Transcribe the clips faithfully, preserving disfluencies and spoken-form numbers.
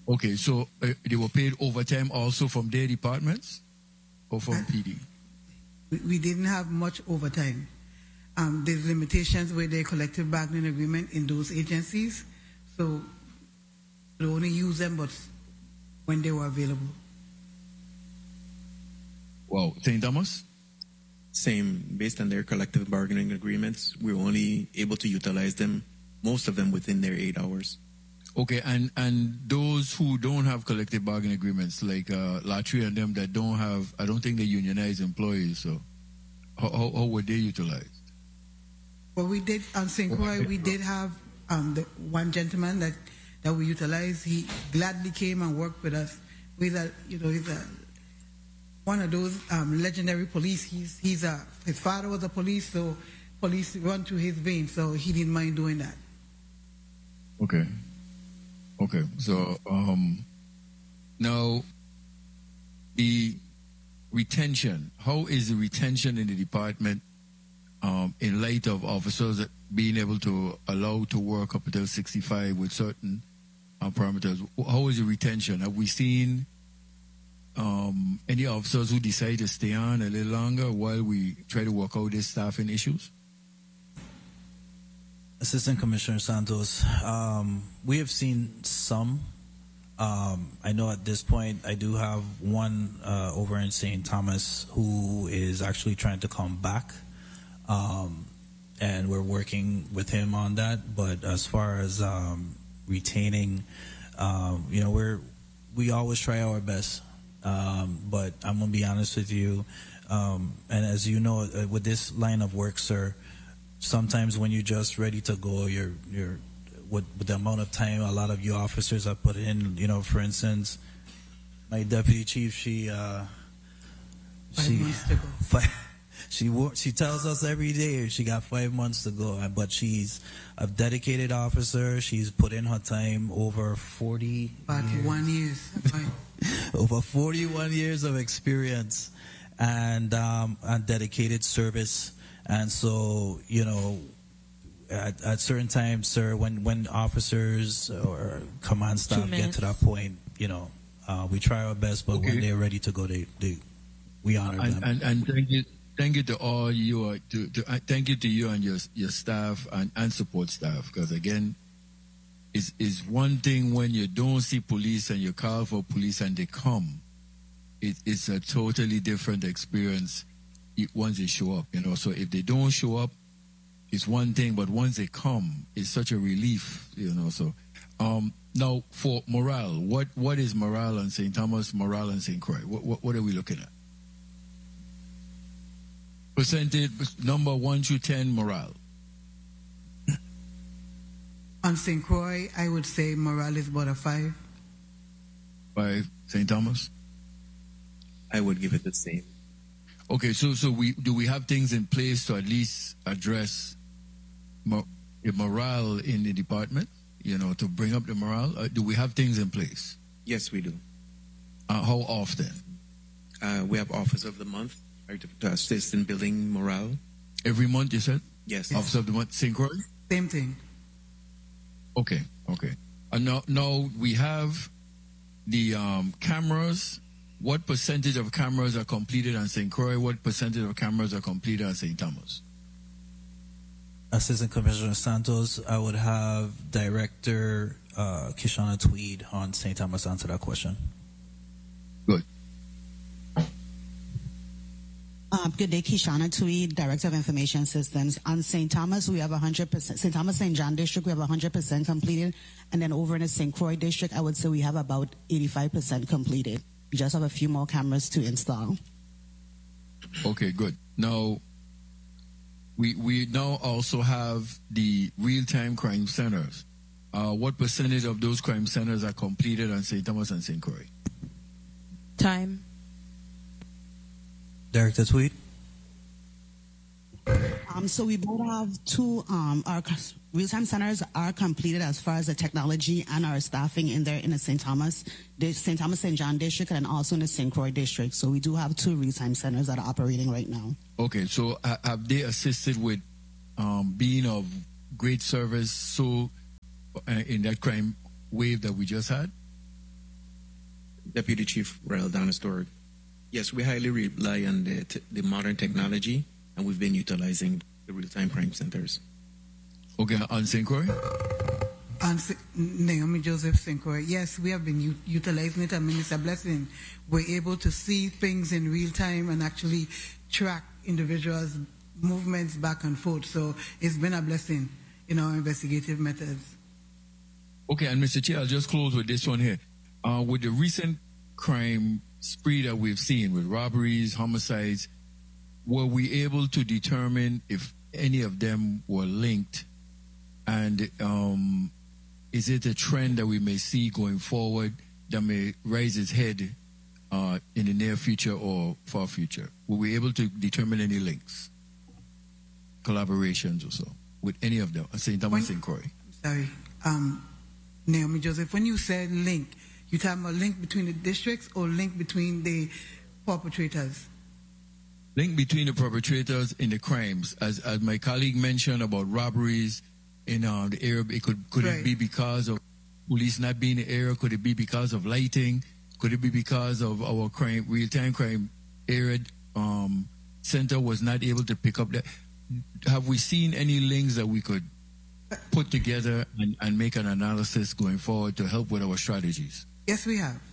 Okay, so uh, they were paid overtime also from their departments or from Uh, P D? We, we didn't have much overtime. Um, there's limitations with their collective bargaining agreement in those agencies, so they only use them but when they were available. Wow. Saint Thomas? Same, based on their collective bargaining agreements, we were only able to utilize them, most of them within their eight hours. Okay, and, and those who don't have collective bargaining agreements, like uh, Latry and them that don't have, I don't think they unionize employees, so how, how, how were they utilized? Well, we did on Saint Croix. We did have um, the one gentleman that, that we utilized. He gladly came and worked with us. He's a, you know, he's a one of those um, legendary police. He's he's a his father was a police, so police run through his veins. So he didn't mind doing that. Okay, okay. So um, now the retention. How is the retention in the department? Um, in light of officers being able to allow to work up until sixty-five with certain uh, parameters, how is the retention? Have we seen um, any officers who decide to stay on a little longer while we try to work out these staffing issues? Assistant Commissioner Santos, um, we have seen some. Um, I know at this point I do have one uh, over in Saint Thomas who is actually trying to come back. Um, and we're working with him on that. But as far as um, retaining, um, you know, we're we always try our best. Um, but I'm gonna be honest with you, um, and as you know, uh, with this line of work, sir, sometimes when you're just ready to go, you're you're with, with the amount of time a lot of you officers have put in. You know, for instance, my deputy chief, she uh, Five she. months to go. Five, She she tells us every day she got five months to go, but she's a dedicated officer. She's put in her time over forty forty-one years. years. over forty-one years of experience and um, and dedicated service. And so, you know, at, at certain times, sir, when, when officers or command staff get to that point, you know, uh, we try our best, but okay. when they're ready to go, they, they we honor and, them. And, and thank you. Thank you to all you, to, to, uh, thank you to you and your your staff and, and support staff. Because again, it's, it's one thing when you don't see police and you call for police and they come. It, it's a totally different experience once they show up. You know, so if they don't show up, it's one thing. But once they come, it's such a relief. You know, so um, now for morale, what what is morale on Saint Thomas, morale on Saint Croix? What, what what are we looking at? Percentage number one through ten morale. On Saint Croix, I would say morale is about a five. Five. Saint Thomas? I would give it the same. Okay, so so we do we have things in place to at least address mo- the morale in the department? You know, to bring up the morale. Uh, do we have things in place? Yes, we do. Uh, how often? Uh, we have Office of the Month. To, to assist in building morale. Every month, you said? Yes. yes. Office of the Month, Saint Croix? Same thing. Okay, okay. And now, now we have the um, cameras. What percentage of cameras are completed on Saint Croix? What percentage of cameras are completed on Saint Thomas? Assistant Commissioner Santos, I would have Director uh, Kishana Tweed on Saint Thomas answer that question. Good. Um, good day, Kishana Tweed, Director of Information Systems. On Saint Thomas, we have one hundred percent. Saint Thomas Saint John District, we have one hundred percent completed. And then over in the Saint Croix District, I would say we have about eighty-five percent completed. We just have a few more cameras to install. Okay, good. Now, we we now also have the real-time crime centers. Uh, what percentage of those crime centers are completed on Saint Thomas and Saint Croix? Time. Director Tweed. Um, so we both have two, um, our real-time centers are completed as far as the technology and our staffing in there in the Saint Thomas, the Saint Thomas Saint John District, and also in the Saint Croix District. So we do have two real-time centers that are operating right now. Okay, so uh, have they assisted with um, being of great service so uh, in that crime wave that we just had? Deputy Chief Rael Danistor. Yes, we highly rely on the, t- the modern technology, and we've been utilizing the real-time crime centers. Okay, on Saint Croix? And Naomi Joseph Sinclair, yes, we have been u- utilizing it. I mean, it's a blessing. We're able to see things in real time and actually track individuals' movements back and forth. So it's been a blessing in our investigative methods. Okay, and Mister Chair, I'll just close with this one here. Uh, with the recent crime spree that we've seen with robberies, homicides, were we able to determine if any of them were linked? And um, is it a trend that we may see going forward that may raise its head uh, in the near future or far future? Were we able to determine any links, collaborations or so, with any of them? Saint Thomas and Croix. Sorry. Um, Naomi Joseph, when you said link, you talking about link between the districts or link between the perpetrators? Link between the perpetrators in the crimes, as as my colleague mentioned about robberies in uh, the area. It could could Right. it be because of police not being in the area? Could it be because of lighting? Could it be because of our crime real time crime area um, center was not able to pick up that? Have we seen any links that we could put together and, and make an analysis going forward to help with our strategies? Yes, we have.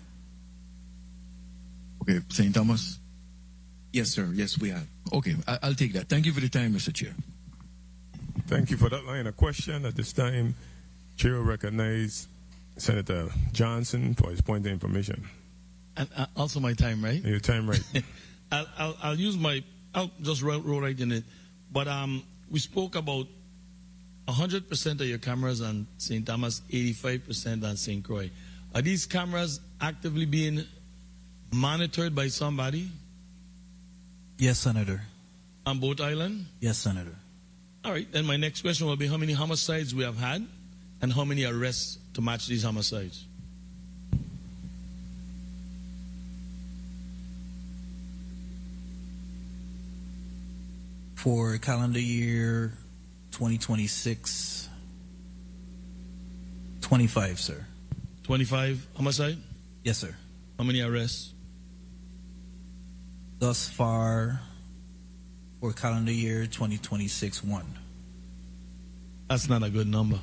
Okay, Saint Thomas. Yes, sir. Yes, we have. Okay, I, I'll take that. Thank you for the time, Mister Chair. Thank you for that line of question. At this time, Chair will recognize Senator Johnson for his point of information. And uh, also my time, right? Your time right. I'll, I'll, I'll use my, I'll just roll, roll right in it. But um, we spoke about one hundred percent of your cameras on Saint Thomas, eighty-five percent on Saint Croix. Are these cameras actively being monitored by somebody Yes, Senator. on both islands? Yes, Senator. All right, then my next question will be how many homicides we have had and how many arrests to match these homicides? For calendar year twenty twenty-six, twenty-five, sir. twenty-five homicide? Yes, sir. How many arrests? Thus far, for calendar year twenty twenty-six, one. That's not a good number.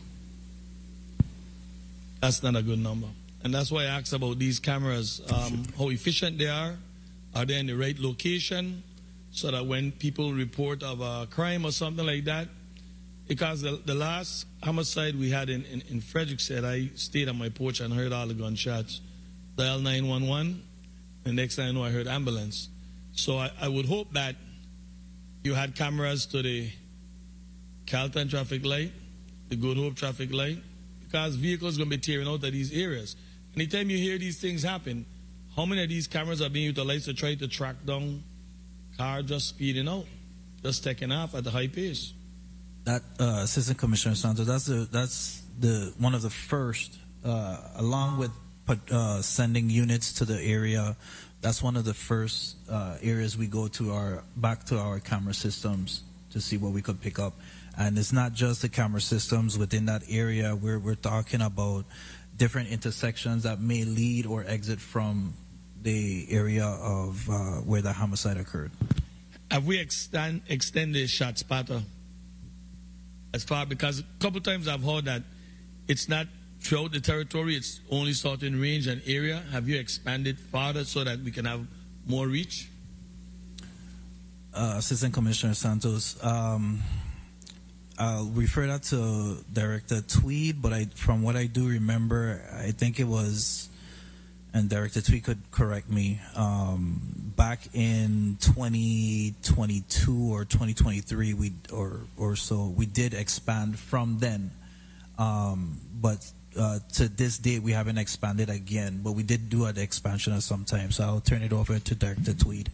That's not a good number. And that's why I asked about these cameras, um, how efficient they are. Are they in the right location? So that when people report of a crime or something like that, because the, the last homicide we had in, in, in Frederick said, I stayed on my porch and heard all the gunshots. Dial nine one one, the next thing I know I heard ambulance. So I, I would hope that you had cameras to the Carlton traffic light, the Good Hope traffic light, because vehicles are going to be tearing out of these areas. Anytime you hear these things happen, how many of these cameras are being utilized to try to track down car just speeding out, just taking off at a high pace? That uh, Assistant Commissioner Santos, that's the that's the one of the first, uh, along with uh, sending units to the area. That's one of the first uh, areas we go to our back to our camera systems to see what we could pick up. And it's not just the camera systems within that area. We're we're talking about different intersections that may lead or exit from the area of uh, where the homicide occurred. Have we extend extended shot spotter as far? Because a couple times I've heard that it's not throughout the territory, it's only certain range and area. Have you expanded farther so that we can have more reach? Uh, Assistant Commissioner Santos, um, I'll refer that to Director Tweed, but I, from what I do remember, I think it was, and Director Tweed could correct me, um, back in twenty twenty-two or twenty twenty-three, we or or so, we did expand from then, um, but uh, to this date we haven't expanded again. But we did do an expansion at some time, so I'll turn it over to Director Tweed.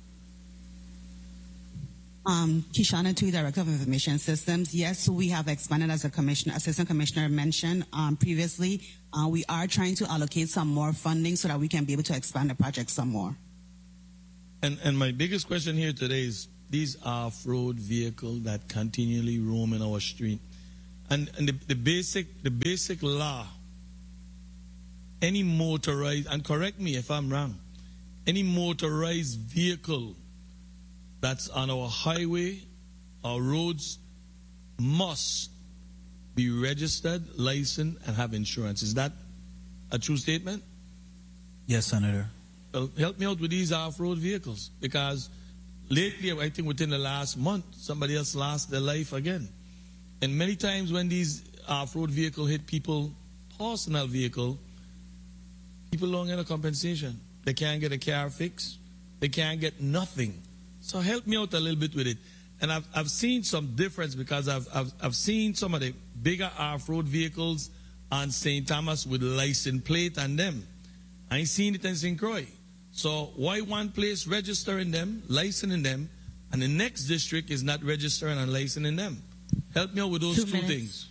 Um, Kishana Tui, Director of Information Systems. Yes, we have expanded, as a commissioner, Assistant Commissioner mentioned um, previously. Uh, we are trying to allocate some more funding so that we can be able to expand the project some more. And and my biggest question here today is these off-road vehicles that continually roam in our street, and and the, the basic the basic law any motorized, and correct me if I'm wrong, any motorized vehicle that's on our highway, our roads, must be registered, licensed, and have insurance. Is that a true statement? Yes, Senator. Well, help me out with these off-road vehicles, because lately, I think within the last month, somebody else lost their life again. And many times when these off-road vehicles hit people, personal vehicle, people don't get a compensation. They can't get a car fixed. They can't get nothing. So help me out a little bit with it. And I've I've seen some difference, because I've I've I've seen some of the bigger off-road vehicles on Saint Thomas with license plate on them. I ain't seen it in Saint Croix. So why one place registering them, licensing them, and the next district is not registering and licensing them? Help me out with those two, two things.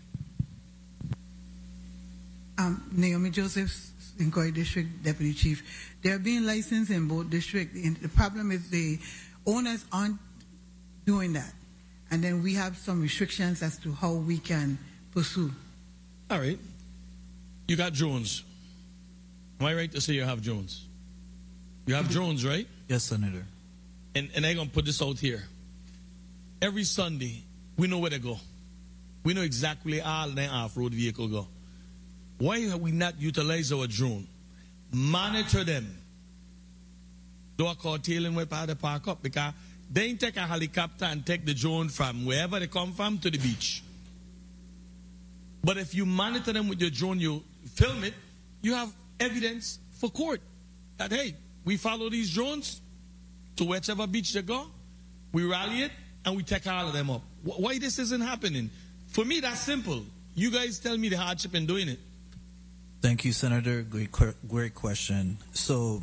Um, Naomi Joseph, Saint Croix District Deputy Chief. They're being licensed in both districts. And the problem is the owners aren't doing that. And then we have some restrictions as to how we can pursue. All right. You got drones. Am I right to say you have drones? You have drones, right? Yes, Senator. And, and I'm going to put this out here. Every Sunday, we know where to go. We know exactly all the off-road vehicle go. Why have we not utilized our drone? Monitor them. Do a curtailing where they park up, because they ain't take a helicopter and take the drone from wherever they come from to the beach. But if you monitor them with your drone, you film it, you have evidence for court that, hey, we follow these drones to whichever beach they go, we rally it, and we take all of them up. Why this isn't happening? For me, that's simple. You guys tell me the hardship in doing it. Thank you, Senator. Great, great question. So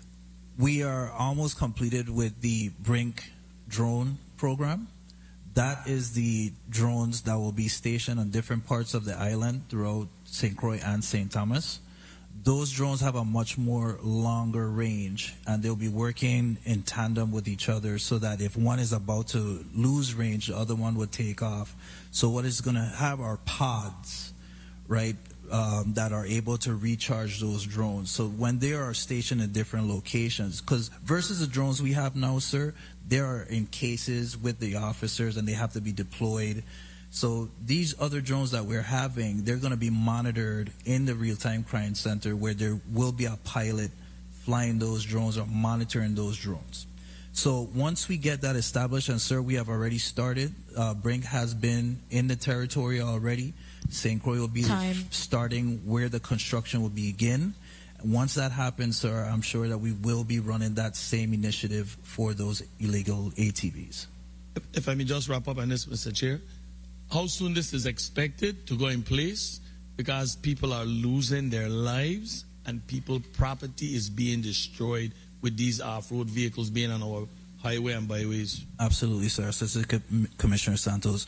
we are almost completed with the Brink drone program. That is the drones that will be stationed on different parts of the island throughout Saint Croix and Saint Thomas. Those drones have a much more longer range, and they'll be working in tandem with each other, so that if one is about to lose range, the other one would take off. So what is going to have are pods, right, um, that are able to recharge those drones. So when they are stationed in different locations, because versus the drones we have now, sir, they are in cases with the officers and they have to be deployed. So these other drones that we're having, they're going to be monitored in the real-time crime center, where there will be a pilot flying those drones or monitoring those drones. So once we get that established, and sir, we have already started. Uh, Brink has been in the territory already. Saint Croix will be Time. starting where the construction will begin. Once that happens, sir, I'm sure that we will be running that same initiative for those illegal A T Vs. If, if I may just wrap up on this, Mister Chair. How soon this is expected to go in place? Because people are losing their lives and people property is being destroyed with these off-road vehicles being on our highway and byways. Absolutely, sir. Assistant Commissioner Santos,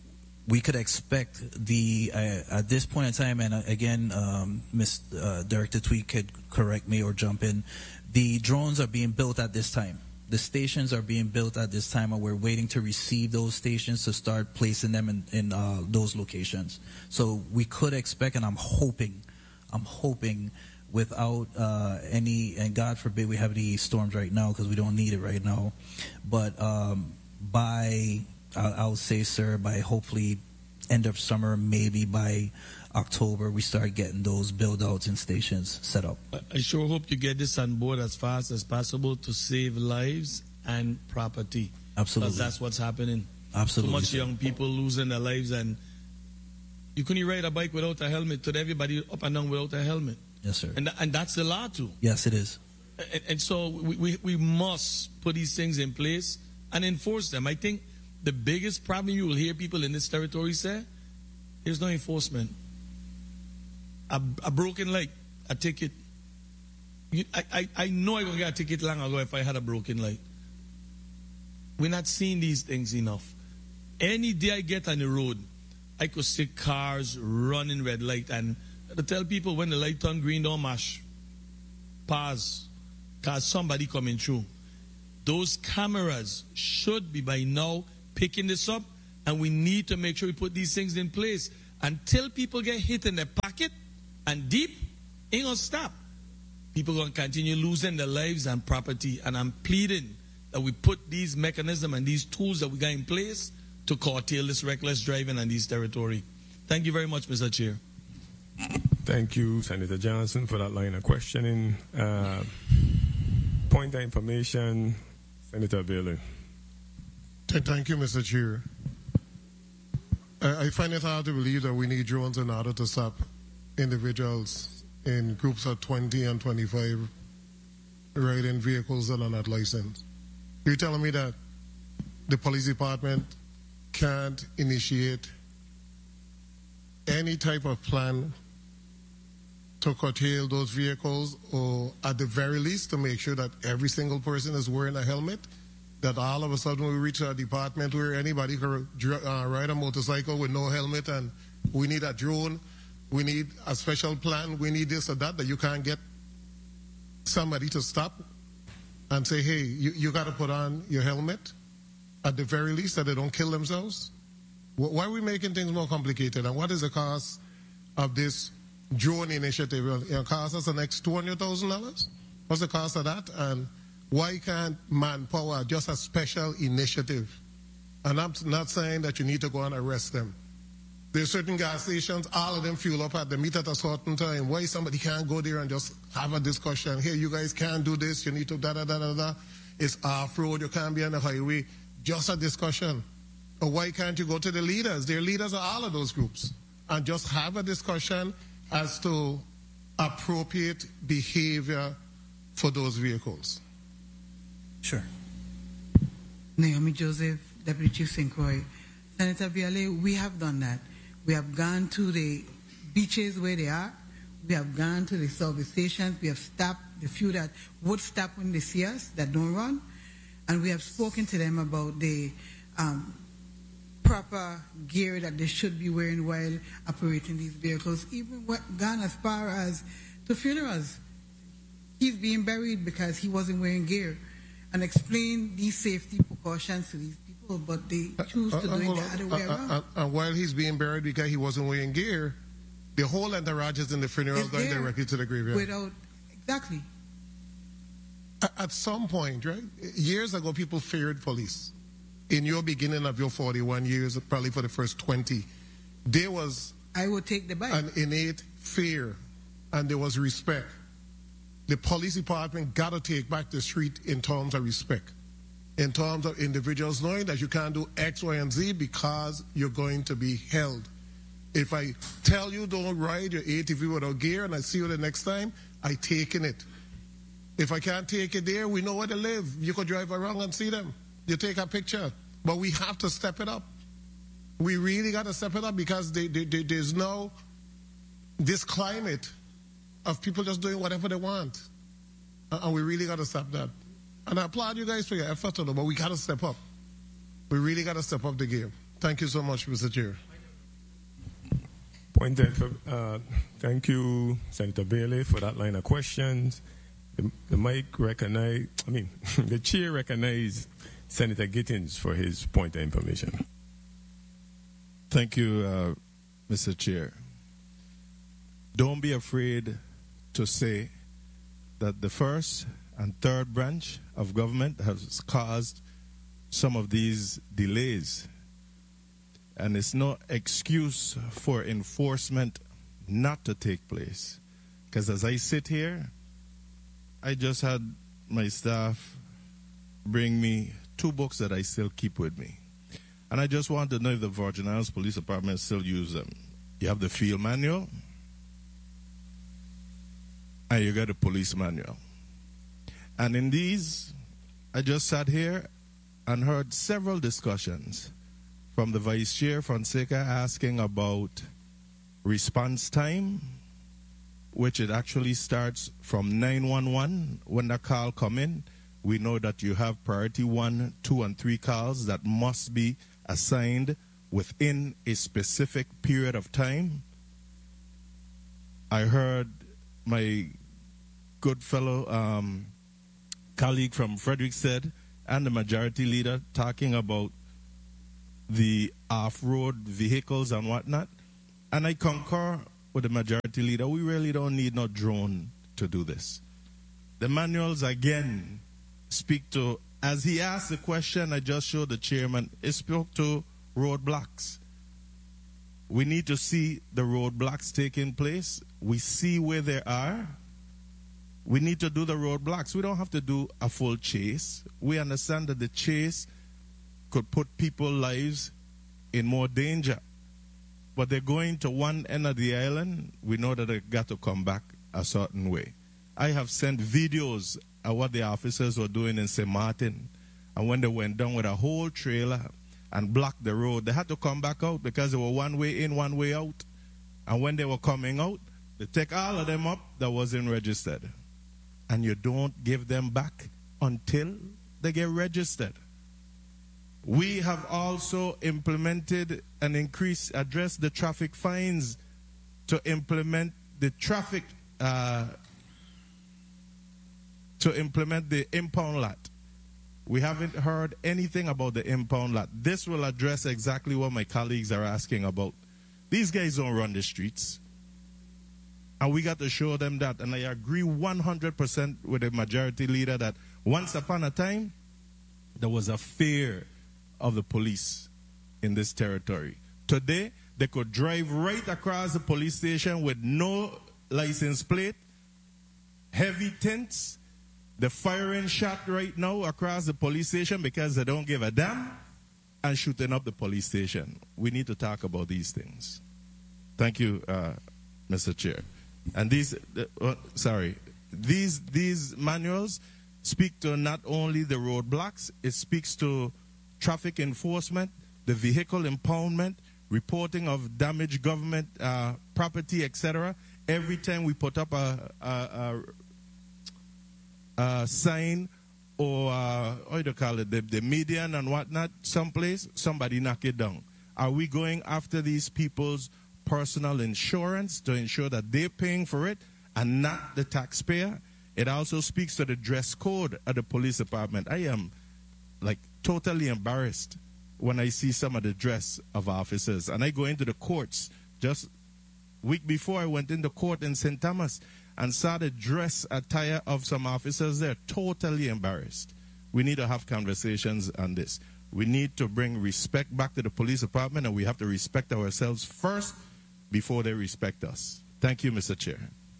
we could expect the uh, at this point in time, and uh, again, um, Miz Uh, Director Tweed could correct me or jump in. The drones are being built at this time. The stations are being built at this time, and we're waiting to receive those stations to start placing them in, in uh, those locations. So we could expect, and I'm hoping, I'm hoping without uh, any, and God forbid we have any storms right now because we don't need it right now, but um, by, I'll, I'll say, sir, by hopefully end of summer, maybe by October, we start getting those build-outs and stations set up. I sure hope you get this on board as fast as possible to save lives and property. Absolutely. Because that's what's happening. Absolutely. Too much sir. young people losing their lives, and you couldn't ride a bike without a helmet. To everybody up and down without a helmet. Yes, sir. And, and that's the law too. Yes, it is. And, and so we, we, we must put these things in place and enforce them. I think the biggest problem you will hear people in this territory say, there's no enforcement. A, a broken light, a ticket. You, I, I, I know I would get a ticket long ago if I had a broken light. We're not seeing these things enough. Any day I get on the road, I could see cars running red light, and to tell people when the light turn green, don't mash. Pause. Because somebody coming through. Those cameras should be by now picking this up, and we need to make sure we put these things in place. Until people get hit in their pocket and deep, ain't gonna stop. People gonna continue losing their lives and property, and I'm pleading that we put these mechanisms and these tools that we got in place to curtail this reckless driving on this territory. Thank you very much, Mister Chair. Thank you, Senator Johnson, for that line of questioning. Uh, point of information, Senator Bailey. Thank you, Mister Chair. I find it hard to believe that we need drones in order to stop individuals in groups of twenty and twenty-five riding vehicles that are not licensed. You're telling me that the police department can't initiate any type of plan to curtail those vehicles, or at the very least to make sure that every single person is wearing a helmet? That all of a sudden we reach a department where anybody can uh, ride a motorcycle with no helmet, and we need a drone, we need a special plan, we need this or that, that you can't get somebody to stop and say, hey, you, you got to put on your helmet at the very least, that they don't kill themselves? Why are we making things more complicated? And what is the cost of this drone initiative? It costs us the next two hundred thousand dollars? What's the cost of that? And why can't manpower just a special initiative? And I'm not saying that you need to go and arrest them. There's certain gas stations, all of them fuel up at the meet at a certain time. Why somebody can't go there and just have a discussion? Hey, you guys can't do this, you need to da da da da da. It's off-road, you can't be on the highway. Just a discussion. Or why can't you go to the leaders? They're leaders of all of those groups. And just have a discussion as to appropriate behavior for those vehicles. Sure. Naomi Joseph, Deputy Chief Saint Croix. Senator Biale, we have done that. We have gone to the beaches where they are. We have gone to the service stations. We have stopped the few that would stop when they see us, that don't run. And we have spoken to them about the um, proper gear that they should be wearing while operating these vehicles. Even gone as far as to funerals. He's being buried because he wasn't wearing gear. And explain these safety precautions to these people, but they choose to uh, uh, do it the other way uh, around. Uh, uh, and while he's being buried because he wasn't wearing gear, the whole entourage is in the funeral going directly to the graveyard. Without, exactly. At some point, right? Years ago, people feared police. In your beginning of your forty-one years, probably for the first twenty, there was I would take the bike. an innate fear, and there was respect. The police department got to take back the street in terms of respect, in terms of individuals knowing that you can't do X, Y, and Z because you're going to be held. If I tell you don't ride your A T V without gear and I see you the next time, I taking it. If I can't take it there, we know where they live. You could drive around and see them. You take a picture. But we have to step it up. We really got to step it up because they, they, they, there's no, this climate of people just doing whatever they want. And we really got to stop that. And I applaud you guys for your effort, but we got to step up. We really got to step up the game. Thank you so much, Mister Chair. Point for, uh, thank you, Senator Bailey, for that line of questions. The, the mic recognize, I mean, the chair recognized Senator Gittins for his point of information. Thank you, uh, Mister Chair. Don't be afraid to say that the first and third branch of government has caused some of these delays. And it's no excuse for enforcement not to take place. Because as I sit here, I just had my staff bring me two books that I still keep with me. And I just want to know if the Virgin Islands Police Department still use them. You have the field manual, and you got a police manual. And in these, I just sat here and heard several discussions from the Vice Chair Fonseca asking about response time, which it actually starts from nine one one when the call come in. We know that you have priority one, two, and three calls that must be assigned within a specific period of time. I heard my good fellow um, colleague from Frederick said, and the majority leader talking about the off-road vehicles and whatnot. And I concur with the majority leader, we really don't need no drone to do this. The manuals, again, speak to, as he asked the question I just showed the chairman, it spoke to roadblocks. We need to see the roadblocks taking place. We see where they are. We need to do the roadblocks. We don't have to do a full chase. We understand that the chase could put people's lives in more danger. But they're going to one end of the island. We know that they got to come back a certain way. I have sent videos of what the officers were doing in Saint Martin. And when they went down with a whole trailer and blocked the road, they had to come back out because they were one way in, one way out. And when they were coming out, they take all of them up that wasn't registered. And you don't give them back until they get registered. We have also implemented and increased, addressed the traffic fines to implement the traffic, uh, to implement the impound lot. We haven't heard anything about the impound lot. This will address exactly what my colleagues are asking about. These guys don't run the streets. And we got to show them that. And I agree one hundred percent with the majority leader that once upon a time, there was a fear of the police in this territory. Today, they could drive right across the police station with no license plate, heavy tents. They're firing shot right now across the police station because they don't give a damn, and shooting up the police station. We need to talk about these things. Thank you, uh, Mister Chair. And these, uh, sorry, these these manuals speak to not only the roadblocks, it speaks to traffic enforcement, the vehicle impoundment, reporting of damaged government uh, property, et cetera. Every time we put up a, a, a, a sign or uh, what do you call it, the, the median and whatnot, someplace, somebody knock it down. Are we going after these people's personal insurance to ensure that they're paying for it and not the taxpayer? It also speaks to the dress code of the police department. I am like totally embarrassed when I see some of the dress of officers. And I go into the courts. Just week before, I went into court in Saint Thomas and saw the dress attire of some officers there. Totally embarrassed. We need to have conversations on this. We need to bring respect back to the police department, and we have to respect ourselves first before they respect us. Thank you, Mister Chair.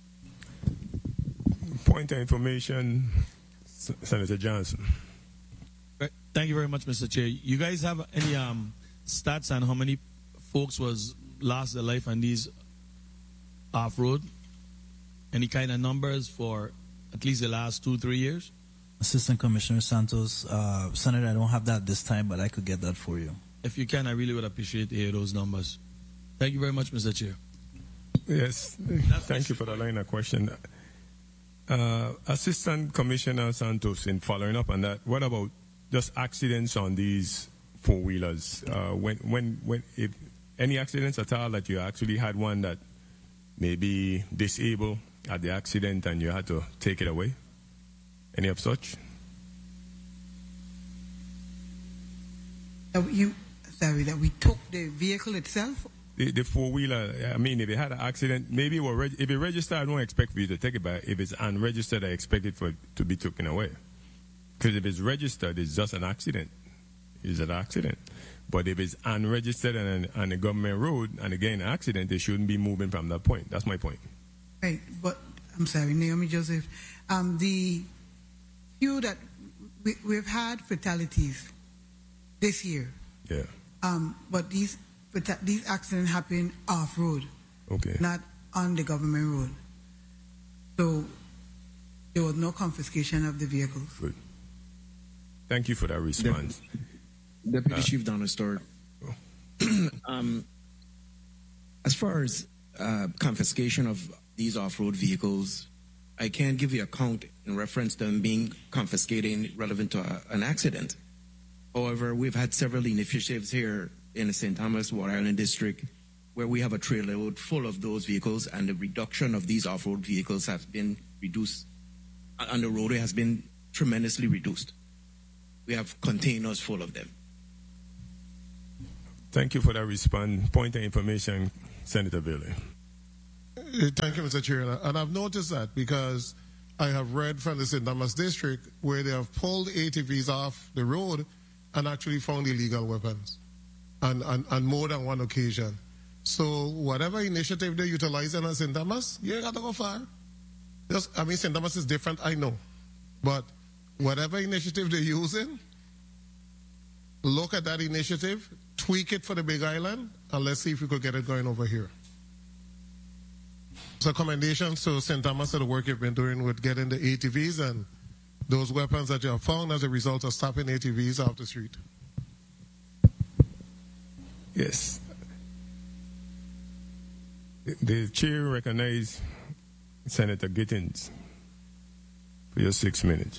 Point of information, Senator Johnson. Thank you very much, Mister Chair. You guys have any um, stats on how many folks was lost their life on these off-road? Any kind of numbers for at least the last two, three years? Assistant Commissioner Santos, uh, Senator, I don't have that this time, but I could get that for you. If you can, I really would appreciate to hear those numbers. Thank you very much, Mister Chair. Yes, That's thank you for the line of question. Uh, Assistant Commissioner Santos, in following up on that, what about just accidents on these four-wheelers? Uh, when, when, when, if any accidents at all that you actually had one that may be disabled at the accident and you had to take it away? Any of such? Uh, you, sorry, that we took the vehicle itself? The, the four-wheeler, I mean, if it had an accident, maybe it will reg- if it registered, I don't expect for you to take it back. If it's unregistered, I expect it for to be taken away. Because if it's registered, it's just an accident. It's an accident. But if it's unregistered and on a government road, and again, an accident, they shouldn't be moving from that point. That's my point. Right, but I'm sorry, Naomi Joseph. Um, the few that we, we've had fatalities this year. Yeah. Um, but these these accidents happen off road. Okay. Not on the government road. So there was no confiscation of the vehicles. Good. Thank you for that response. Deputy, Deputy uh, Chief Donna Stewart. Oh. um, as far as uh, confiscation of these off-road vehicles, I can't give you a count in reference to them being confiscated relevant to a, an accident. However, we've had several initiatives here in the Saint Thomas Water Island District where we have a trailer load full of those vehicles, and the reduction of these off-road vehicles has been reduced, and the roadway has been tremendously reduced. We have containers full of them. Thank you for that response. Point of information, Senator Bailey. Uh, Thank you, Mister Chair. And I've noticed that because I have read from the Saint Thomas district where they have pulled A T Vs off the road and actually found illegal weapons, and, and, and more than one occasion. So whatever initiative they're utilizing at Saint Thomas, you ain't got to go far. Just, I mean, Saint Thomas is different, I know. But whatever initiative they're using, look at that initiative, tweak it for the Big Island, and let's see if we could get it going over here. So commendations to Saint Thomas for the work you've been doing with getting the A T Vs and those weapons that you have found as a result of stopping A T Vs off the street. Yes. The chair recognizes Senator Gittins for your six minutes.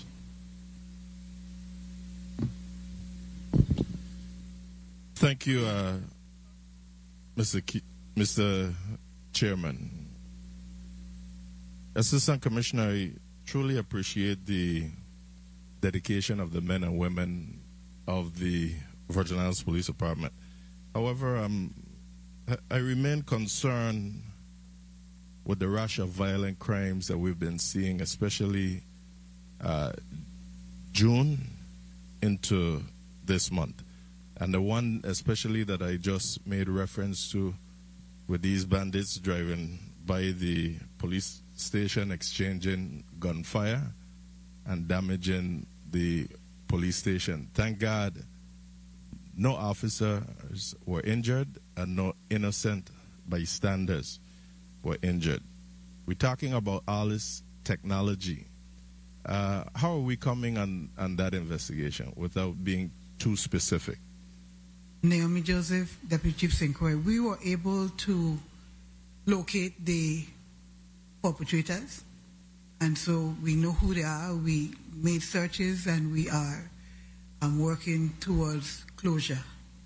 Thank you, uh, Mister Ke- Mister Chairman. Assistant Commissioner, I truly appreciate the dedication of the men and women of the Virgin Islands Police Department. However, um, I remain concerned with the rush of violent crimes that we've been seeing, especially uh, June into this month. And the one especially that I just made reference to with these bandits driving by the police station, exchanging gunfire and damaging the police station. Thank God no officers were injured and no innocent bystanders were injured. We're talking about all this technology. Uh, how are we coming on, on that investigation without being too specific? Naomi Joseph, Deputy Chief Saint Croix, we were able to locate the perpetrators, and so we know who they are. We made searches, and we are um, working towards closure.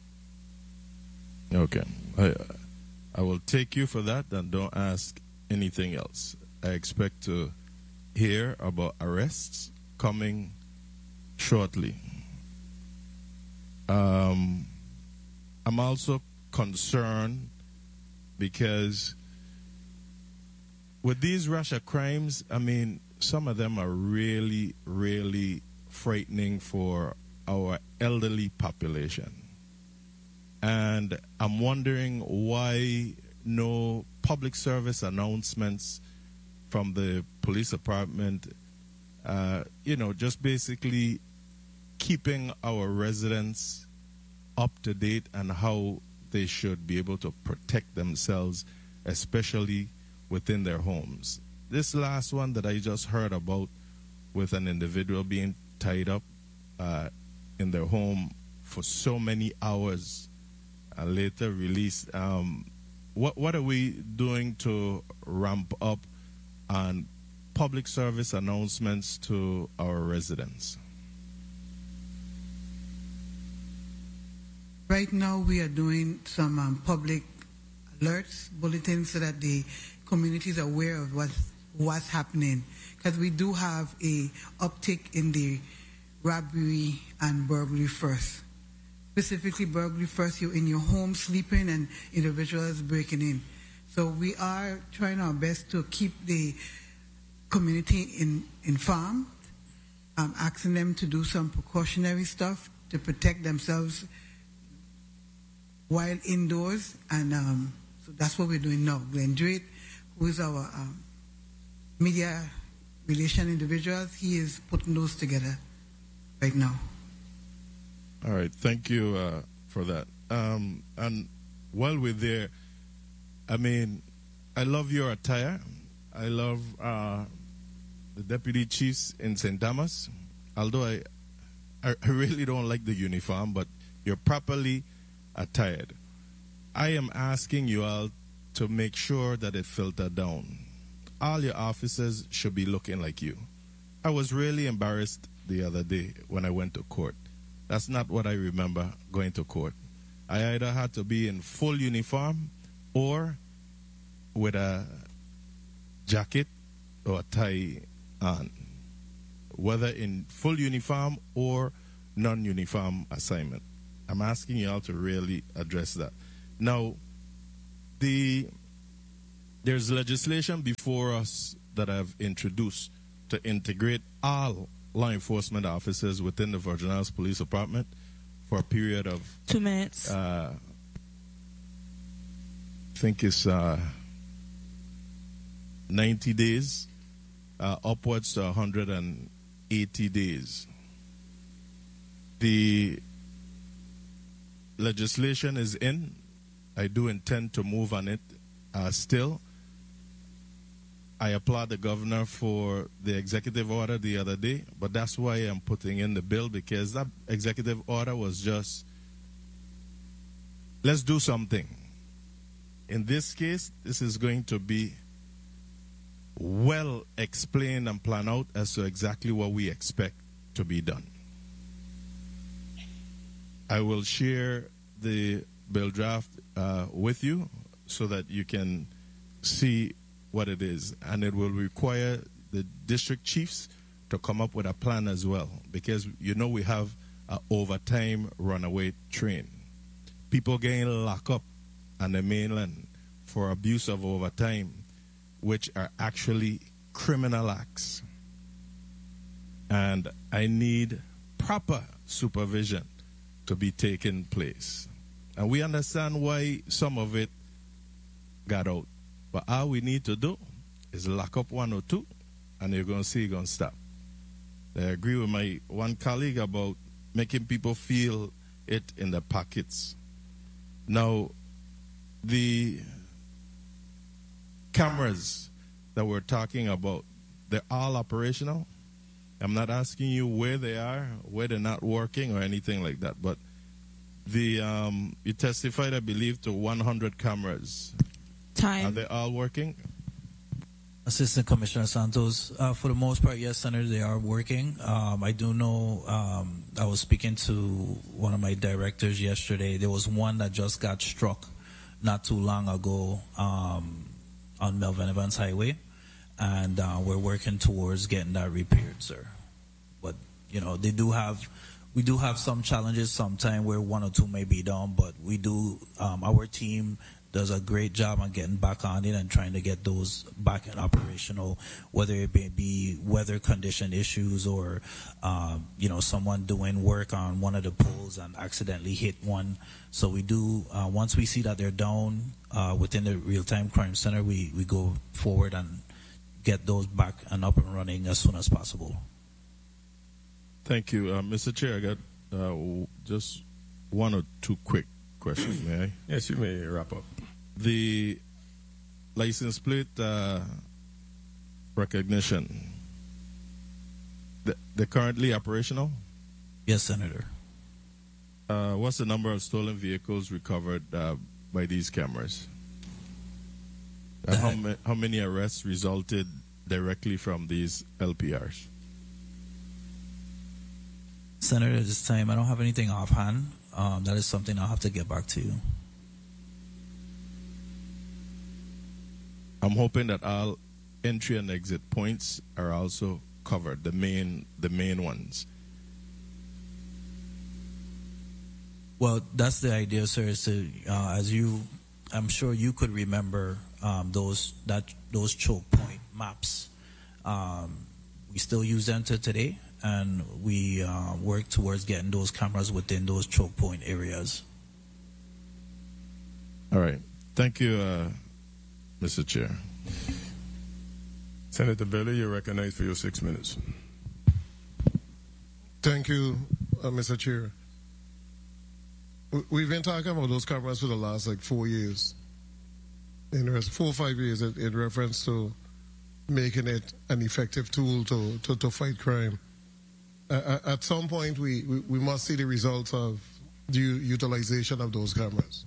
Okay. I, I will take you for that and don't ask anything else. I expect to hear about arrests coming shortly. Um, I'm also concerned because with these Russia crimes, I mean, some of them are really, really frightening for our elderly population. And I'm wondering why no public service announcements from the police department, uh, you know, just basically keeping our residents up to date on how they should be able to protect themselves, especially within their homes. This last one that I just heard about with an individual being tied up uh, in their home for so many hours and later released. Um, what, what are we doing to ramp up on public service announcements to our residents? Right now, we are doing some um, public alerts, bulletins, so that the community is aware of what's, what's happening. Because we do have a uptick in the robbery and burglary first. Specifically, burglary first, you're in your home sleeping and individuals breaking in. So we are trying our best to keep the community in, informed, um, asking them to do some precautionary stuff to protect themselves while indoors, and um, so that's what we're doing now. Glenn Drake, who is our um, media relation individual, he is putting those together right now. All right, thank you uh, for that. Um, and while we're there, I mean, I love your attire. I love uh, the deputy chiefs in Saint Thomas. Although I, I really don't like the uniform, but you're properly attired. I am asking you all to make sure that it filtered down. All your officers should be looking like you. I was really embarrassed the other day when I went to court. That's not what I remember going to court. I either had to be in full uniform or with a jacket or a tie on, whether in full uniform or non-uniform assignment. I'm asking you all to really address that. Now, the there's legislation before us that I've introduced to integrate all law enforcement officers within the Virgin Islands Police Department for a period of two minutes. Uh, I think it's uh, ninety days, uh, upwards to one hundred eighty days. The legislation is in. I do intend to move on it uh, still. I applaud the governor for the executive order the other day, but that's why I'm putting in the bill, because that executive order was just, let's do something. In this case, this is going to be well explained and planned out as to exactly what we expect to be done. I will share the bill draft uh, with you so that you can see what it is, and it will require the district chiefs to come up with a plan as well, because you know we have an overtime runaway train. People getting locked up on the mainland for abuse of overtime, which are actually criminal acts. And I need proper supervision to be taking place. And we understand why some of it got out. But all we need to do is lock up one or two, and you're going to see it's going to stop. I agree with my one colleague about making people feel it in their pockets. Now, the cameras that we're talking about, they're all operational. I'm not asking you where they are, where they're not working or anything like that. But the um, you testified, I believe, to one hundred cameras. Time. Are they all working? Assistant Commissioner Santos, uh, for the most part, yes, Senator, they are working. Um, I do know, um, I was speaking to one of my directors yesterday. There was one that just got struck not too long ago um, on Melvin Evans Highway, and uh, we're working towards getting that repaired, sir. But, you know, they do have, we do have some challenges sometime where one or two may be down, but we do, um, our team does a great job on getting back on it and trying to get those back in operational, whether it may be weather condition issues or, um, you know, someone doing work on one of the poles and accidentally hit one. So we do, uh, once we see that they're down uh, within the real-time crime center, we, we go forward and get those back and up and running as soon as possible. Thank you. Uh, Mister Chair, I got uh, just one or two quick questions, may I? Yes, you may wrap up. The license plate uh, recognition, the, they're currently operational? Yes, Senator. Uh, what's the number of stolen vehicles recovered uh, by these cameras? And how, ma- how many arrests resulted directly from these L P Rs? Senator, at this time, I don't have anything offhand. Um, that is something I'll have to get back to you. I'm hoping that all entry and exit points are also covered, the main, the main ones. Well, that's the idea, sir. Is to, uh, as you, I'm sure you could remember um, those that those choke point maps. Um, we still use them to today, and we uh, work towards getting those cameras within those choke point areas. All right. Thank you, uh, Mister Chair. Senator Bailey, you're recognized for your six minutes. Thank you, uh, Mister Chair. We've been talking about those cameras for the last like four years, in res- four or five years, in, in reference to making it an effective tool to, to, to fight crime. Uh, at some point, we, we, we must see the results of the utilization of those cameras.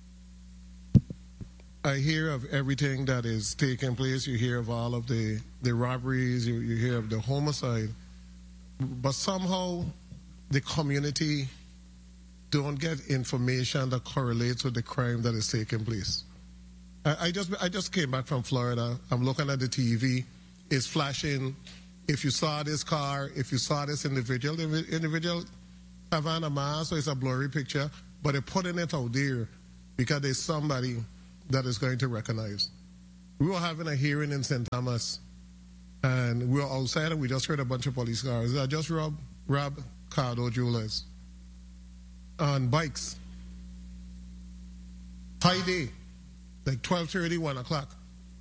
I hear of everything that is taking place. You hear of all of the, the robberies. You, you hear of the homicide. But somehow the community don't get information that correlates with the crime that is taking place. I, I just I just came back from Florida. I'm looking at the T V. It's flashing. If you saw this car, if you saw this individual, the individual have on a mask, so it's a blurry picture, but they're putting it out there because there's somebody that is going to recognize. we were having a hearing in Saint Thomas, and we were outside, and we just heard a bunch of police cars. I just robbed, robbed Cardo Jewelers on bikes. High day, like twelve thirty, one o'clock.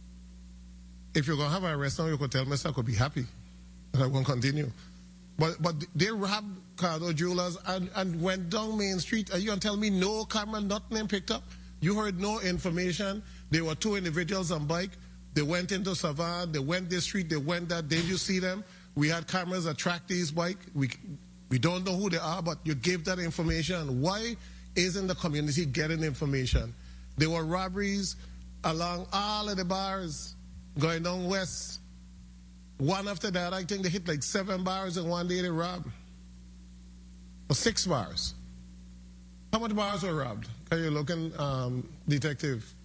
If you're going to have an arrest now, you could tell me so I could be happy, and I won't continue. But but they robbed Cardo Jewelers and, and went down Main Street. Are you going to tell me no camera, nothing picked up? You heard no information. There were two individuals on bike. They went into Savannah. They went this street. They went that. Did you see them? We had cameras that tracked these bike. We, we don't know who they are, but you gave that information. Why isn't the community getting information? There were robberies along all of the bars going down west. One after that, I think they hit like seven bars in one day they robbed. Or six bars. How many bars were robbed? Are you looking, um, detective?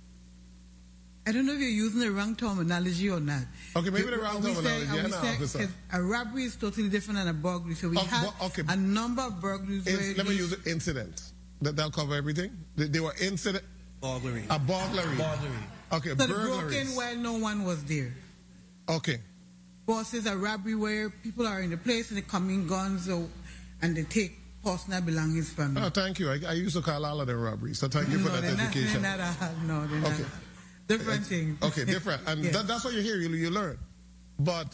I don't know if you're using the wrong terminology or not. Okay, maybe You- the wrong are we terminology. saying- are Yeah, we no, saying- officer. 'cause a robbery is totally different than a burglary. So we Oh, had bu- okay. a number of burglaries. where Inc- let me these- use the incident. That, that'll cover everything. They, they were incident. Burglary. A burglary. Burglary. Okay, So they broke burglaries. in while no one was there. Okay. Bosses a robbery where people are in the place and they come in guns so, and they take personal belongings from you. Oh, thank you. I, I used to call all of them robberies. So thank you for no, that they're not, education. they're not, uh, no, they're Okay. not. Different things. Okay, different. And Yes. that, that's what you hear, you, you learn. But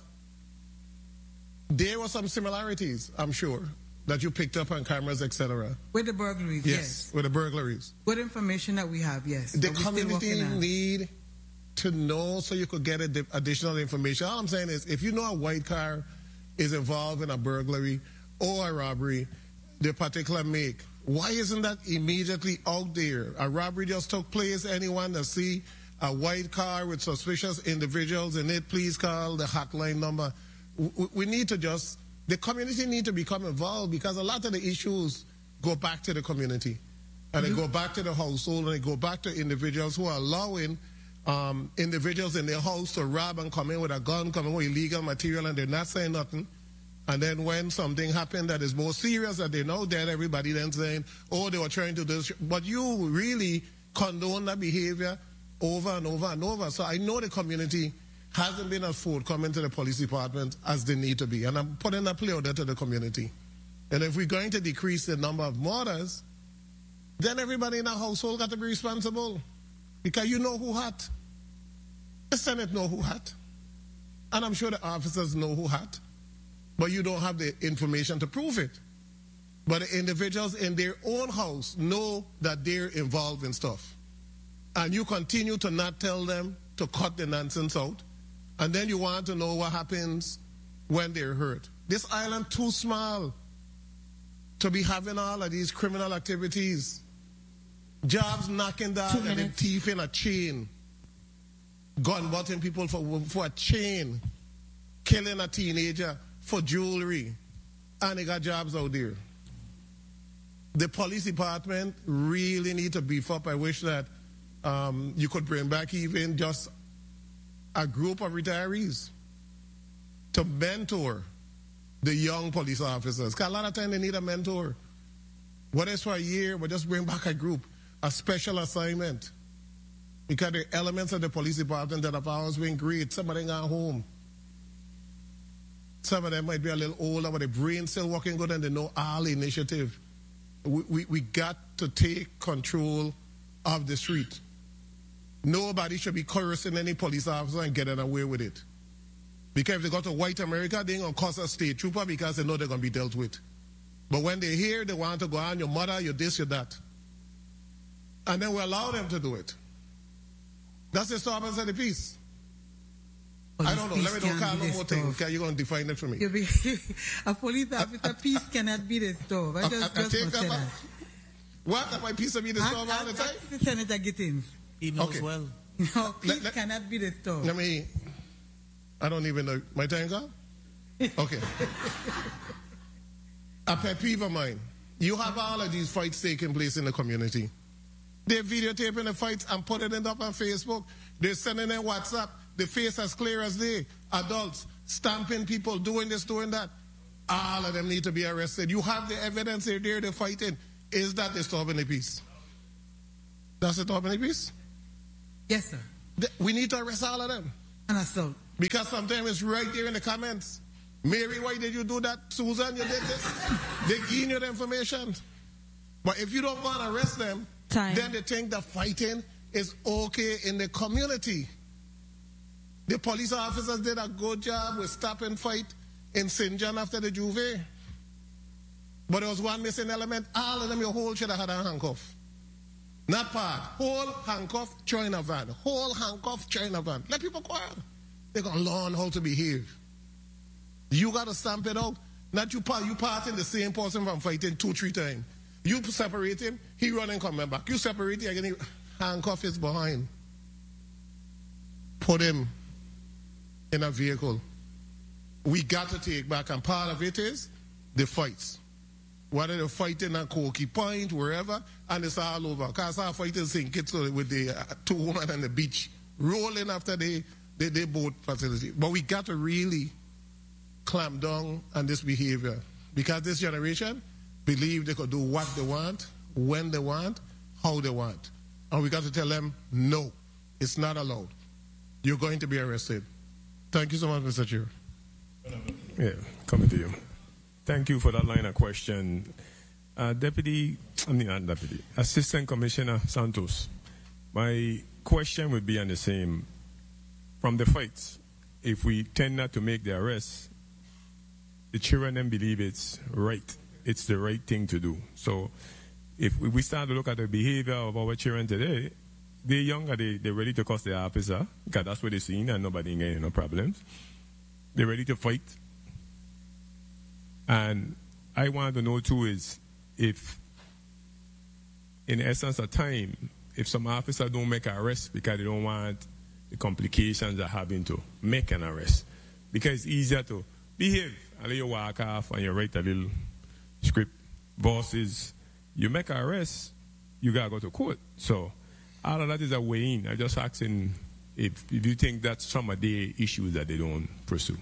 there were some similarities, I'm sure, that you picked up on cameras, et cetera. With the burglaries, yes. Yes, with the burglaries. Good information that we have, yes. The that we're still community working on. need to know so you could get a, additional information. All I'm saying is, if you know a white car is involved in a burglary or a robbery, the particular make, why isn't that immediately out there? A robbery just took place. Anyone that see a white car with suspicious individuals in it, please call the hotline number. We, we need to just, the community need to become involved because a lot of the issues go back to the community. And they go back to the household, and they go back to individuals who are allowing um, individuals in their house to rob and come in with a gun, come in with illegal material, and they're not saying nothing. And then when something happened that is more serious that they know that, everybody then saying, oh, they were trying to do this. But you really condone that behavior over and over and over. So I know the community hasn't been as forthcoming to the police department as they need to be. And I'm putting a play out there to the community. And if we're going to decrease the number of murders, then everybody in our household got to be responsible. Because you know who had. The Senate know who had. And I'm sure the officers know who had. But you don't have the information to prove it. But the individuals in their own house know that they're involved in stuff. And you continue to not tell them to cut the nonsense out. And then you want to know what happens when they're hurt. This island too small to be having all of these criminal activities. Jobs knocking down and the thief in a chain. Gun butting people for, for a chain. Killing a teenager for jewelry. And they got jobs out there. The police department really need to beef up. I wish that um, you could bring back even just a group of retirees to mentor the young police officers. Because a lot of times they need a mentor. Whether it's for a year, but just bring back a group, a special assignment. Because there are elements of the police department that have always been great. Some of them gone home. Some of them might be a little older, but their brain's still working good and they know all initiative. We, we, we got to take control of the street. Nobody should be coercing any police officer and getting away with it. Because if they go to white America, they ain't going to cost a state trooper because they know they're going to be dealt with. But when they're here, they want to go on your mother, your this, your that. And then we allow them to do it. That's the disturbance of the peace. Police I don't know. peace Let me don't can't call be no the more things. stove. Okay, you're going to define it for me. You be, a police officer peace cannot be the stove. I I- just, I- I just take must that say back. that. What? That my peace of be the Ask- stove all the ask- time? ask the Senator Gittins. He knows Okay. well. No, peace Let- let- cannot be the stove. Let me, I don't even know. My time gone? Okay. A pet peeve of mine. You have all of these fights taking place in the community. They're videotaping the fights and putting it up on Facebook. They're sending in WhatsApp. The face as clear as day. Adults stamping people, doing this, doing that. All of them need to be arrested. You have the evidence they're there, they're fighting. Is that disturbing the peace? That's disturbing the peace? Yes, sir. th- we need to arrest all of them. And assault. Because sometimes it's right there in the comments. Mary, why did you do that? Susan, you did this. They give you the information. But if you don't want to arrest them, Time. then they think that fighting is okay in the community. The police officers did a good job with stop and fight in Saint John after the Juve. But there was one missing element. All of them, your whole should have had a handcuff. Not part. Whole handcuff, China van. Whole handcuff, China van. Let people quarrel. They're going to learn how to behave. You got to stamp it out. Not you part, you parting the same person from fighting two, three times. You separate him, he run and come back. You separate him, again, handcuff is behind. Put him in a vehicle. We got to take back, and part of it is the fights. Whether they're fighting at Corky Point, wherever, and it's all over. Because our fighters think it's with the uh, two women on the beach, rolling after they, they, they boat facility. But we got to really clamp down on this behavior. Because this generation believe they could do what they want, when they want, how they want. And we got to tell them, no, it's not allowed. You're going to be arrested. Thank you so much, Mister Chair. Yeah, coming to you. Thank you for that line of question. Uh, Deputy, I mean, not Deputy, Assistant Commissioner Santos, my question would be on the same. From the fights, if we tend not to make the arrest, the children then believe it's right. It's the right thing to do. So if we start to look at the behavior of our children today, they're younger, they, they're ready to cuss the officer, because that's what they're seeing and nobody ain't getting no problems. They're ready to fight. And I want to know too is if, in essence of time, if some officer don't make an arrest because they don't want the complications of having to make an arrest, because it's easier to behave and let you walk off and you write a little script. Bosses, you make an arrest, you gotta go to court. So all of that is a way in. I'm just asking if, if you think that's some of the issues that they don't pursue.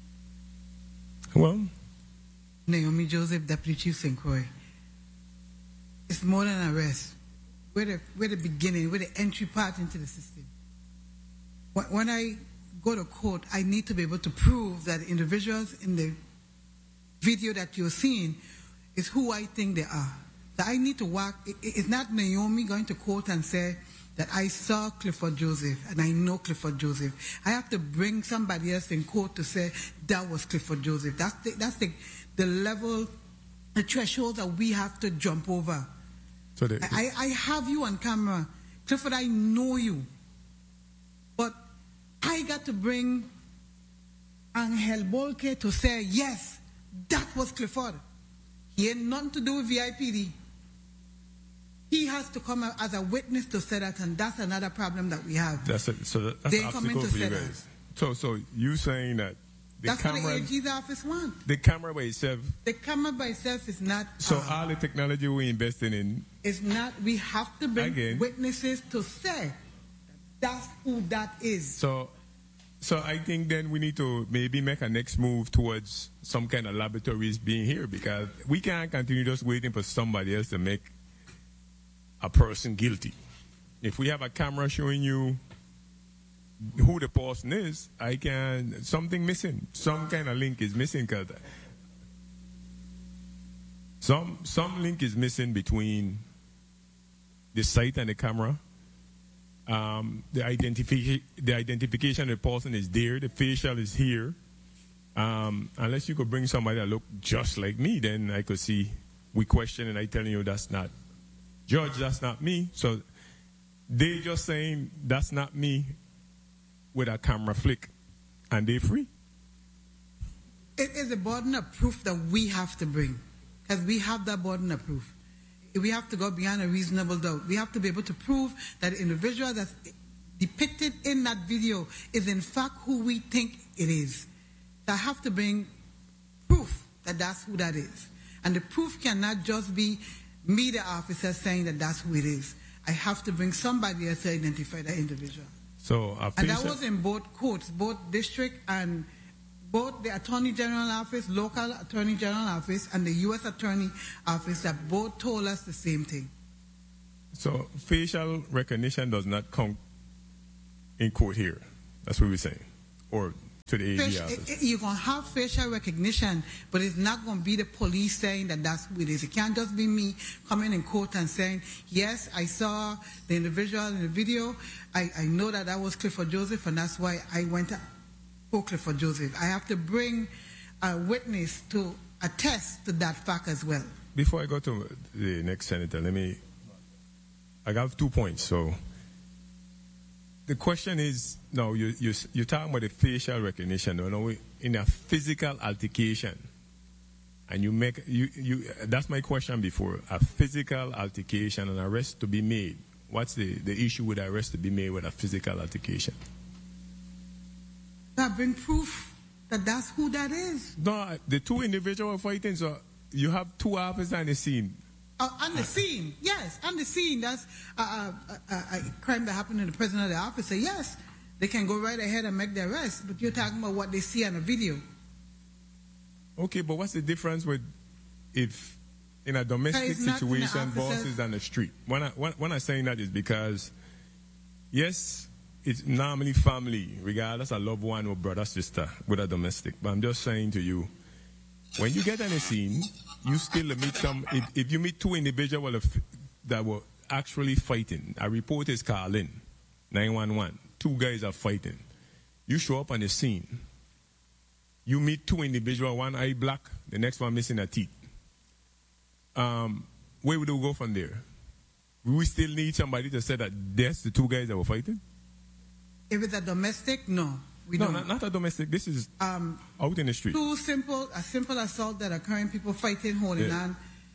Well, Naomi Joseph, Deputy Chief Saint Croix. It's more than an arrest. We're the, we're the beginning, we're the entry part into the system. When I go to court, I need to be able to prove that individuals in the video that you're seeing is who I think they are. So I need to walk. It's not Naomi going to court and say that I saw Clifford Joseph and I know Clifford Joseph. I have to bring somebody else in court to say that was Clifford Joseph. That's the, that's the, the level, the threshold that we have to jump over. So the, the, I, I have you on camera. Clifford, I know you. But I got to bring Angel Bolke to say, yes, that was Clifford. He had nothing to do with V I P D. He has to come as a witness to say that, and that's another problem that we have. That's a, so that's they an come in obstacle to for you say guys. That. So, so you saying that the that's camera, what the A G's office wants. The camera by itself. The camera by itself is not. So um, all the technology we're investing in. It's not. We have to bring again, witnesses to say that's who that is. So, so I think then we need to maybe make a next move towards some kind of laboratories being here, because we can't continue just waiting for somebody else to make a person guilty. If we have a camera showing you who the person is, I can, something missing. Some kind of link is missing, because some, some link is missing between the site and the camera. Um, the, identifi- the identification of the person is there, the facial is here. Um, unless you could bring somebody that look just like me, then I could see, we question and I telling you that's not Judge, that's not me. So they just saying that's not me with a camera flick, and they free. It is a burden of proof that we have to bring, because we have that burden of proof. We have to go beyond a reasonable doubt. We have to be able to prove that the individual that's depicted in that video is in fact who we think it is. So I have to bring proof that that's who that is. And the proof cannot just be me, the officer, saying that that's who it is. I have to bring somebody else to identify that individual. So, and that was in both courts, both district and both the Attorney General Office, local Attorney General Office, and the U S Attorney Office that both told us the same thing. So facial recognition does not count in court here. That's what we're saying. Or to the A G Fish, office. it, it, you're going to have facial recognition, but it's not going to be the police saying that that's who it is. It can't just be me coming in court and saying, yes, I saw the individual in the video. I, I know that that was Clifford Joseph, and that's why I went for Clifford Joseph. I have to bring a witness to attest to that fact as well. Before I go to the next senator, let me, I got two points. So the question is, no, you, you, you're talking about the facial recognition. You know, in a physical altercation, and you make, you, you, that's my question before, a physical altercation, an arrest to be made. What's the, the issue with arrest to be made with a physical altercation? That bring proof that that's who that is. No, the two individuals fighting, so you have two officers on the scene. Uh, on the scene, yes, on the scene. That's a, a, a, a crime that happened in the presence of the officer. Yes, they can go right ahead and make the arrest, but you're talking about what they see on the video. Okay, but what's the difference with if in a domestic situation, boss is on the street? When, I, when, when I'm saying that is because, yes, it's normally family, regardless of loved one or brother, sister, with a domestic. But I'm just saying to you, when you get on the scene, you still meet some, if, if you meet two individuals that were actually fighting, a report is called in, nine one one, two guys are fighting. You show up on the scene, you meet two individuals, one eye black, the next one missing a teeth. Um, where would we go from there? We still need somebody to say that that's the two guys that were fighting? If it's a domestic, no. We no, don't. Not, not a domestic. This is um, out in the street. Two simple, a simple assault that occurring, people fighting, holding yeah. on.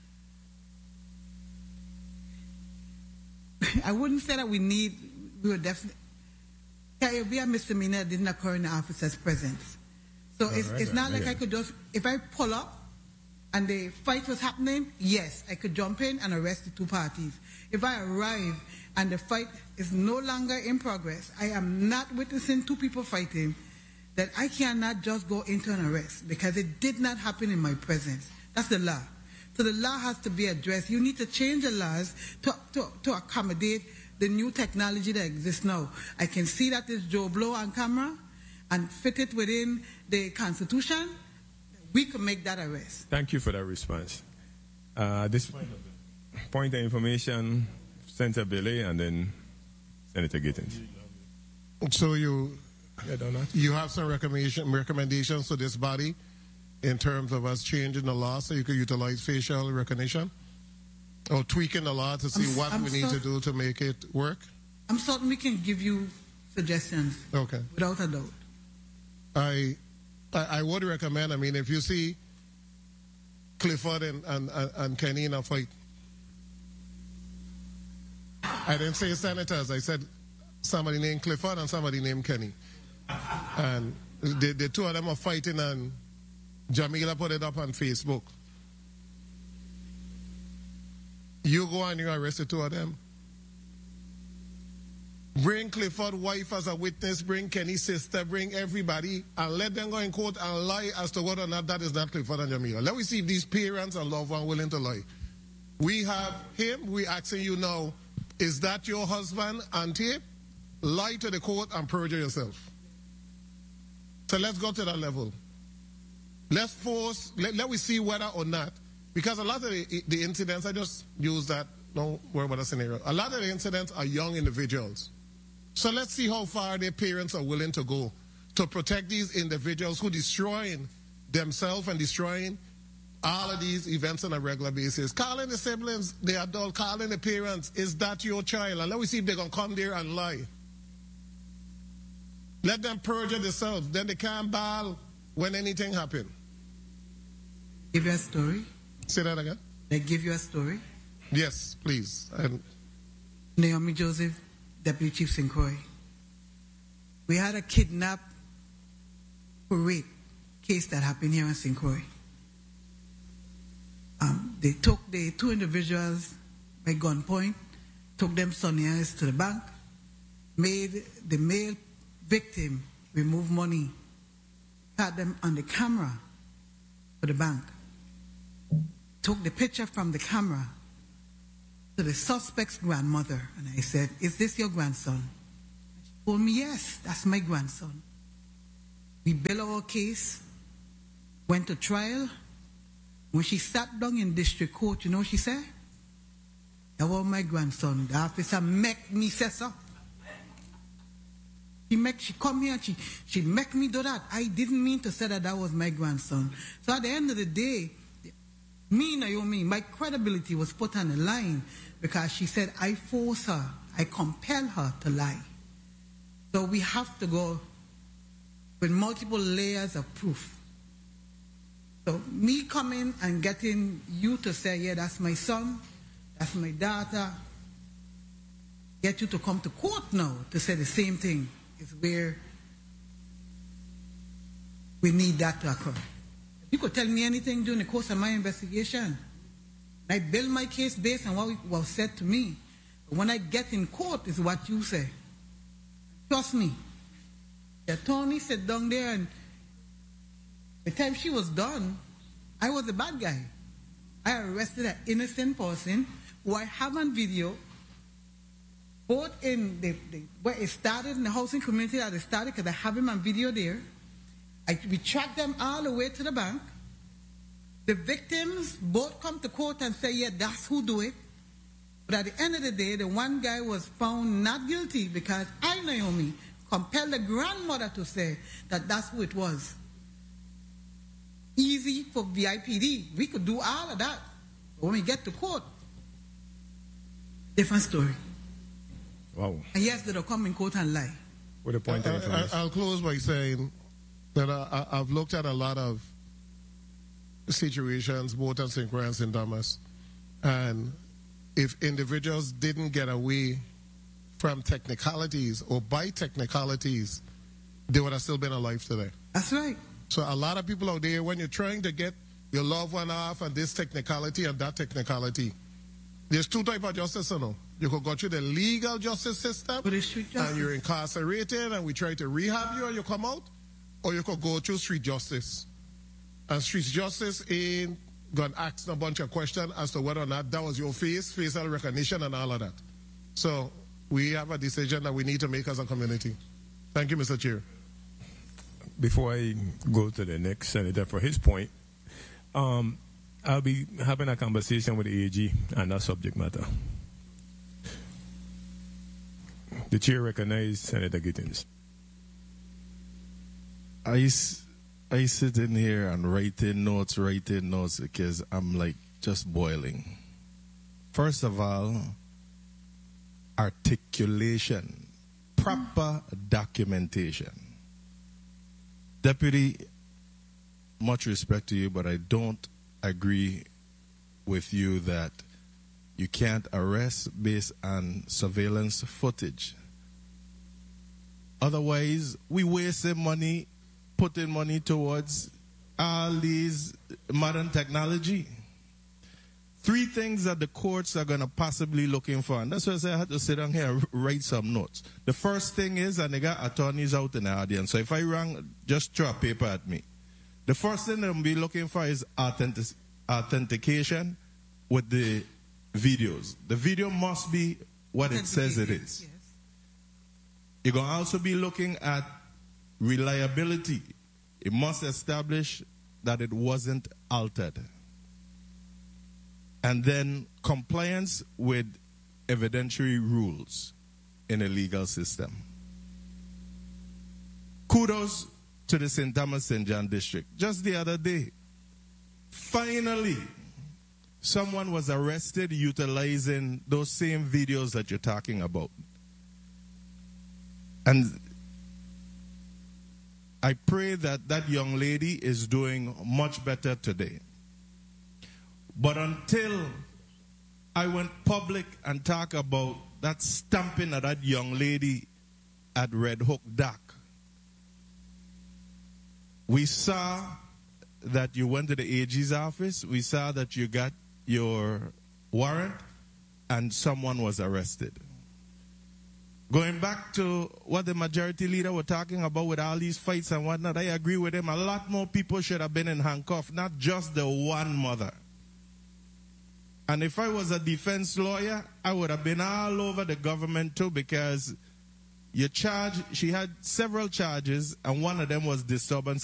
I wouldn't say that we need, we would definitely, it would be a misdemeanor that didn't occur in the officer's presence. So it's, right, it's not right, like yeah. I could just, if I pull up and the fight was happening, yes, I could jump in and arrest the two parties. If I arrive and the fight is no longer in progress, I am not witnessing two people fighting, that I cannot just go into an arrest because it did not happen in my presence. That's the law. So the law has to be addressed. You need to change the laws to, to, to accommodate the new technology that exists now. I can see that there's Joe Blow on camera and fit it within the Constitution. We can make that arrest. Thank you for that response. Uh, this point of, point of information, Senator Bailey, and then Senator Gittins. So you, yeah, you have some recommendation, recommendations to this body in terms of us changing the law so you could utilize facial recognition? Or tweaking the law to see I'm, what I'm we need to do to make it work? I'm certain we can give you suggestions. Okay. Without a doubt. I I, I would recommend, I mean, if you see Clifford and, and, and Kenny in a fight, I didn't say senators, I said somebody named Clifford and somebody named Kenny. And the, the two of them are fighting, and Jamila put it up on Facebook. You go and you arrest the two of them. Bring Clifford's wife as a witness, bring Kenny's sister, bring everybody, and let them go in court and lie as to whether or not that is not Clifford and Jamila. Let me see if these parents and loved ones are willing to lie. We have him, we're asking you now, is that your husband on tape? Lie to the court and perjure yourself. So let's go to that level. Let's force, let, let we see whether or not, because a lot of the, the incidents, I just use that, don't worry about the scenario. A lot of the incidents are young individuals. So let's see how far their parents are willing to go to protect these individuals who are destroying themselves and destroying all of these events on a regular basis. Calling the siblings, the adult, calling the parents, is that your child? And let me see if they're going to come there and lie. Let them perjure themselves. Then they can't bawl when anything happens. Give you a story? Say that again. They give you a story? Yes, please. And Naomi Joseph, Deputy Chief Saint Croix. We had a kidnap for rape case that happened here in Saint Croix. Um, they took the two individuals by gunpoint, took them Sonias to the bank, made the male victim remove money, had them on the camera for the bank, took the picture from the camera to the suspect's grandmother, and I said, is this your grandson? Told me, yes, that's my grandson. We built our case, went to trial. When she sat down in district court, you know what she said? That was my grandson. The officer make me say so. She make she come here and she, she make me do that. I didn't mean to say that that was my grandson. So at the end of the day, me, Naomi, my credibility was put on the line because she said, I force her, I compel her to lie. So we have to go with multiple layers of proof. So me coming and getting you to say, yeah, that's my son, that's my daughter, get you to come to court now to say the same thing is where we need that to occur. You could tell me anything during the course of my investigation. I build my case based on what was said to me. But when I get in court is what you say. Trust me. The attorney sat down there and the time she was done, I was the bad guy. I arrested an innocent person who I have on video, both in the, the where it started in the housing community that it started, because I have him on video there. I, we tracked them all the way to the bank. The victims both come to court and say, yeah, that's who do it. But at the end of the day, the one guy was found not guilty because I, Naomi, compelled the grandmother to say that that's who it was. Easy for V I P D. We could do all of that. But when we get to court, different story. Wow. And yes, they'll come in court and lie. With a point of I, I, I'll close by saying that I, I've looked at a lot of situations, both in Saint Croix and Saint Thomas, and if individuals didn't get away from technicalities or by technicalities, they would have still been alive today. That's right. So a lot of people out there, when you're trying to get your loved one off and this technicality and that technicality, there's two types of justice, you know. You could go through the legal justice system and you're incarcerated and we try to rehab you and you come out, or you could go through street justice. And street justice ain't going to ask a bunch of questions as to whether or not that was your face, facial recognition and all of that. So we have a decision that we need to make as a community. Thank you, Mister Chair. Before I go to the next senator for his point, um, I'll be having a conversation with the A G on that subject matter. The chair recognizes Senator Gittins. I, I sit in here and writing notes, writing notes because I'm like just boiling. First of all, articulation, proper documentation. Deputy, much respect to you, but I don't agree with you that you can't arrest based on surveillance footage. Otherwise, we wasting money, putting money towards all these modern technology. Three things that the courts are going to possibly looking for. And that's why I said I had to sit down here and write some notes. The first thing is, and they got attorneys out in the audience, so if I wrong, just throw a paper at me. The first thing they'll be looking for is authentic, authentication with the videos. The video must be what it says it is. Yes. You're going to also be looking at reliability. It must establish that it wasn't altered. And then compliance with evidentiary rules in a legal system. Kudos to the Saint Thomas Saint John district. Just the other day, finally, someone was arrested utilizing those same videos that you're talking about. And I pray that that young lady is doing much better today. But until I went public and talk about that stamping of that young lady at Red Hook Dock, we saw that you went to the A G's office, we saw that you got your warrant, and someone was arrested. Going back to what the majority leader was talking about with all these fights and whatnot, I agree with him. A lot more people should have been in handcuffs, not just the one mother. And if I was a defense lawyer, I would have been all over the government too, because You charge, she had several charges, and one of them was disturbance